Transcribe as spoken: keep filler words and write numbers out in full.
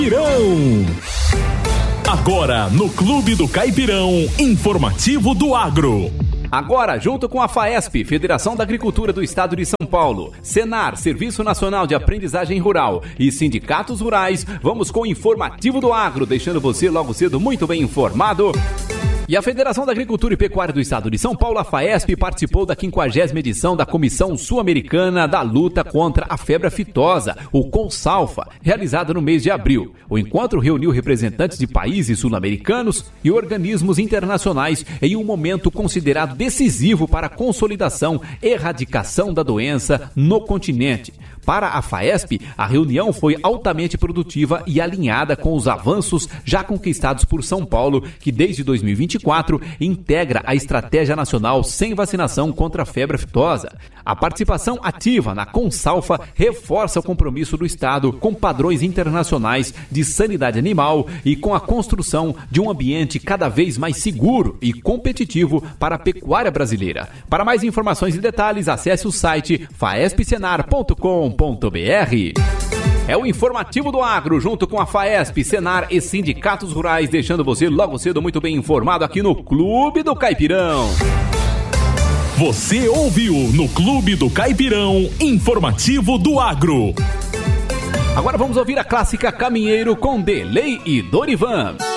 Caipirão. Agora no Clube do Caipirão, informativo do agro. Agora, junto com a FAESP, Federação da Agricultura do Estado de São Paulo, Senar, Serviço Nacional de Aprendizagem Rural e sindicatos rurais, vamos com o informativo do agro, deixando você logo cedo muito bem informado. E a Federação da Agricultura e Pecuária do Estado de São Paulo, a FAESP, participou da quinquagésima edição da Comissão Sul-Americana da Luta contra a Febre Aftosa, o CONSALFA, realizada no mês de abril. O encontro reuniu representantes de países sul-americanos e organismos internacionais em um momento considerado decisivo para a consolidação e erradicação da doença no continente. Para a FAESP, a reunião foi altamente produtiva e alinhada com os avanços já conquistados por São Paulo, que desde dois mil e vinte e quatro integra a Estratégia Nacional sem Vacinação contra a Febre Aftosa. A participação ativa na CONSALFA reforça o compromisso do Estado com padrões internacionais de sanidade animal e com a construção de um ambiente cada vez mais seguro e competitivo para a pecuária brasileira. Para mais informações e detalhes, acesse o site faesp senar ponto com ponto br. É o informativo do agro, junto com a FAESP, Senar e sindicatos rurais, deixando você logo cedo muito bem informado aqui no Clube do Caipirão. Você ouviu no Clube do Caipirão, informativo do agro. Agora vamos ouvir a clássica Caminheiro com Delay e Dorivan.